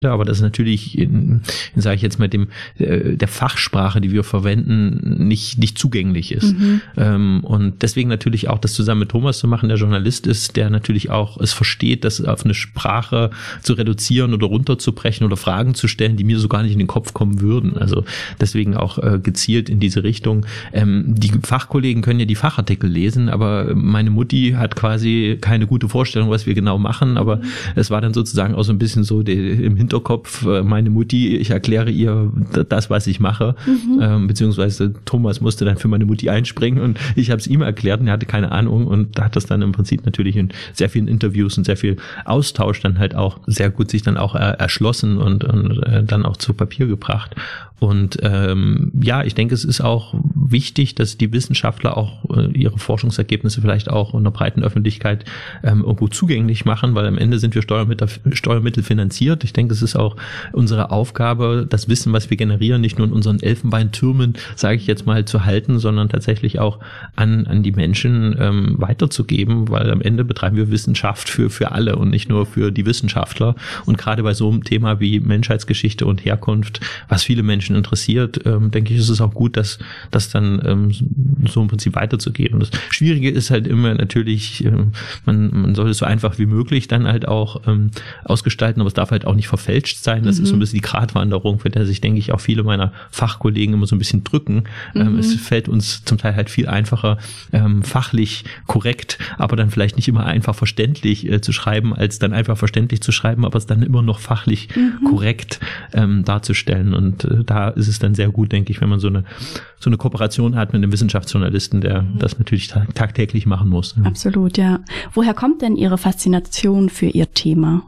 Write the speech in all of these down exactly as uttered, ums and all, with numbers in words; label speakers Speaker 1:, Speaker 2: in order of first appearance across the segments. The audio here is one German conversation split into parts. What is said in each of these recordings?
Speaker 1: Ja, aber das ist natürlich, in, in sage ich jetzt mal, dem äh, der Fachsprache, die wir verwenden, nicht nicht zugänglich ist. Mhm. Ähm, und deswegen natürlich auch das zusammen mit Thomas zu machen, der Journalist ist, der natürlich auch es versteht, das auf eine Sprache zu reduzieren oder runterzubrechen oder Fragen zu stellen, die mir so gar nicht in den Kopf kommen würden. Also deswegen auch äh, gezielt in diese Richtung. Ähm, die Fachkollegen können ja die Fachartikel lesen, aber meine Mutti hat quasi keine gute Vorstellung, was wir genau machen. Aber mhm. es war dann sozusagen auch so ein bisschen so die, im Hintergrund Hinterkopf, meine Mutti, ich erkläre ihr das, was ich mache, mhm. ähm, beziehungsweise Thomas musste dann für meine Mutti einspringen und ich habe es ihm erklärt und er hatte keine Ahnung und hat das dann im Prinzip natürlich in sehr vielen Interviews und sehr viel Austausch dann halt auch sehr gut sich dann auch äh, erschlossen und, und äh, dann auch zu Papier gebracht. Und ähm, ja, ich denke, es ist auch wichtig, dass die Wissenschaftler auch äh, ihre Forschungsergebnisse vielleicht auch in der breiten Öffentlichkeit ähm, irgendwo zugänglich machen, weil am Ende sind wir Steuermittel, Steuermittel finanziert. Ich denke, es ist auch unsere Aufgabe, das Wissen, was wir generieren, nicht nur in unseren Elfenbeintürmen, sage ich jetzt mal, zu halten, sondern tatsächlich auch an an die Menschen ähm, weiterzugeben, weil am Ende betreiben wir Wissenschaft für für alle und nicht nur für die Wissenschaftler. Und gerade bei so einem Thema wie Menschheitsgeschichte und Herkunft, was viele Menschen interessiert, ähm, denke ich, ist es auch gut, dass das dann ähm, so im Prinzip weiterzugeben. Das Schwierige ist halt immer natürlich, äh, man, man soll es so einfach wie möglich dann halt auch ähm, ausgestalten, aber es darf halt auch nicht verfälscht sein. Das mhm. ist so ein bisschen die Gratwanderung, für der sich, denke ich, auch viele meiner Fachkollegen immer so ein bisschen drücken. Mhm. Ähm, es fällt uns zum Teil halt viel einfacher, ähm, fachlich korrekt, aber dann vielleicht nicht immer einfach verständlich äh, zu schreiben, als dann einfach verständlich zu schreiben, aber es dann immer noch fachlich mhm. korrekt ähm, darzustellen. Und äh, da ist es dann sehr gut, denke ich, wenn man so eine so eine Kooperation hat mit einem Wissenschaftsjournalisten, der das natürlich ta- tagtäglich machen muss.
Speaker 2: Absolut, ja. Woher kommt denn Ihre Faszination für Ihr Thema?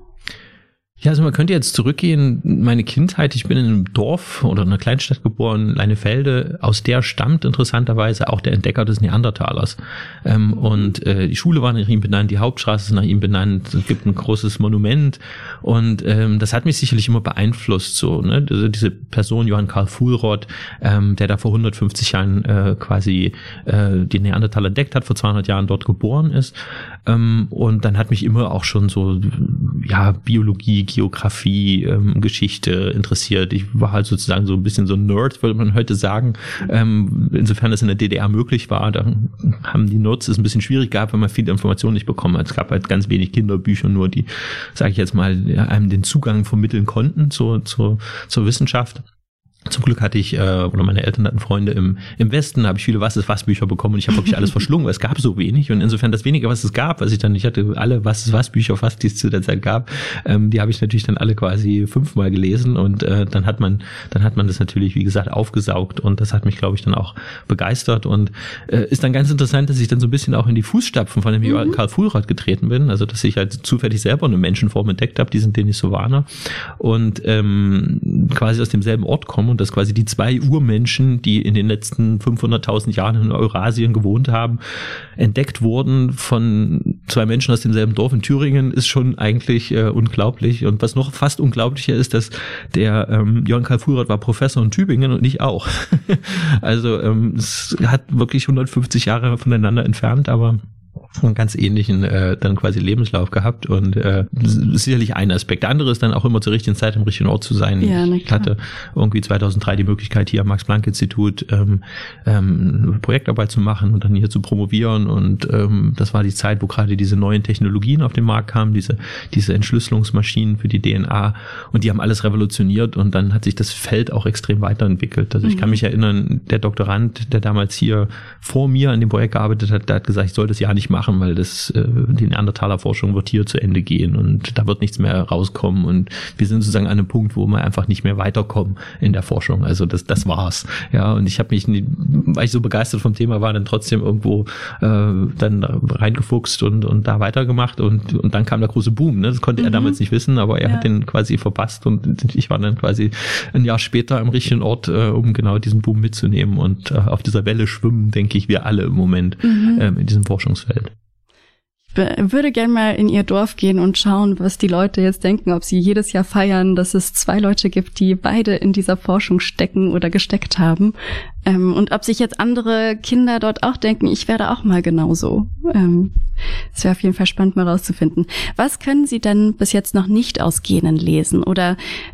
Speaker 1: Ja, also man könnte jetzt zurückgehen, meine Kindheit, ich bin in einem Dorf oder einer Kleinstadt geboren, Leinefelde, aus der stammt interessanterweise auch der Entdecker des Neandertalers. Ähm, und äh, die Schule war nach ihm benannt, die Hauptstraße ist nach ihm benannt, es gibt ein großes Monument und ähm, das hat mich sicherlich immer beeinflusst, so, ne? Also diese Person, Johann Carl Fuhlrott, ähm, der da vor hundertfünfzig Jahren äh, quasi äh, die Neandertaler entdeckt hat, vor zweihundert Jahren dort geboren ist. Ähm, und dann hat mich immer auch schon so, ja, Biologie, Geografie, ähm, Geschichte interessiert. Ich war halt sozusagen so ein bisschen so ein Nerd, würde man heute sagen. Ähm, insofern es in der D D R möglich war, da haben die Nerds es ein bisschen schwierig gehabt, weil man viele Informationen nicht bekommen hat. Es gab halt ganz wenig Kinderbücher, nur die, sage ich jetzt mal, einem den Zugang vermitteln konnten zur, zur, zur Wissenschaft. Zum Glück hatte ich, äh, oder meine Eltern hatten Freunde im im Westen, da habe ich viele Was-ist-was-Bücher bekommen und ich habe wirklich alles verschlungen, weil es gab so wenig und insofern das wenige, was es gab, was ich dann, ich hatte alle Was-ist-was-Bücher fast, die es zu der Zeit gab, ähm, die habe ich natürlich dann alle quasi fünfmal gelesen und äh, dann hat man dann hat man das natürlich, wie gesagt, aufgesaugt und das hat mich, glaube ich, dann auch begeistert und äh, ist dann ganz interessant, dass ich dann so ein bisschen auch in die Fußstapfen von dem mhm. Johann Carl Fuhlrott getreten bin, also dass ich halt zufällig selber eine Menschenform entdeckt habe, diesen Denisovaner und ähm, quasi aus demselben Ort komme und dass quasi die zwei Urmenschen, die in den letzten fünfhunderttausend Jahren in Eurasien gewohnt haben, entdeckt wurden von zwei Menschen aus demselben Dorf in Thüringen, ist schon eigentlich äh, unglaublich. Und was noch fast unglaublicher ist, dass der ähm, Johann Carl Fuhlrott war Professor in Tübingen und ich auch. Also ähm, es hat wirklich hundertfünfzig Jahre voneinander entfernt, aber einen ganz ähnlichen äh, dann quasi Lebenslauf gehabt und äh, das ist sicherlich ein Aspekt. Der andere ist dann auch immer zur richtigen Zeit am richtigen Ort zu sein.
Speaker 2: Ja,
Speaker 1: ich hatte irgendwie zweitausenddrei die Möglichkeit, hier am Max-Planck-Institut ähm, ähm, eine Projektarbeit zu machen und dann hier zu promovieren und ähm, das war die Zeit, wo gerade diese neuen Technologien auf den Markt kamen, diese diese Entschlüsselungsmaschinen für die D N A und die haben alles revolutioniert und dann hat sich das Feld auch extrem weiterentwickelt. Also mhm. ich kann mich erinnern, der Doktorand, der damals hier vor mir an dem Projekt gearbeitet hat, der hat gesagt, ich soll das ja nicht machen, weil das äh, die Neandertaler-Forschung wird hier zu Ende gehen und da wird nichts mehr rauskommen und wir sind sozusagen an einem Punkt, wo wir einfach nicht mehr weiterkommen in der Forschung. Also das das war's. Ja, und ich habe mich, nie, weil ich so begeistert vom Thema war, dann trotzdem irgendwo äh, dann reingefuchst und und da weitergemacht und und dann kam der große Boom. Ne? Das konnte mhm. er damals nicht wissen, aber er ja. hat den quasi verpasst und ich war dann quasi ein Jahr später am richtigen Ort, äh, um genau diesen Boom mitzunehmen und äh, auf dieser Welle schwimmen, denke ich, wir alle im Moment mhm. ähm, in diesem Forschungsfeld.
Speaker 2: würde gerne mal in ihr Dorf gehen und schauen, was die Leute jetzt denken, ob sie jedes Jahr feiern, dass es zwei Leute gibt, die beide in dieser Forschung stecken oder gesteckt haben. Ähm, und ob sich jetzt andere Kinder dort auch denken, ich werde auch mal genauso. Ähm, es wäre auf jeden Fall spannend, mal rauszufinden. Was können Sie denn bis jetzt noch nicht aus Genen lesen? Oder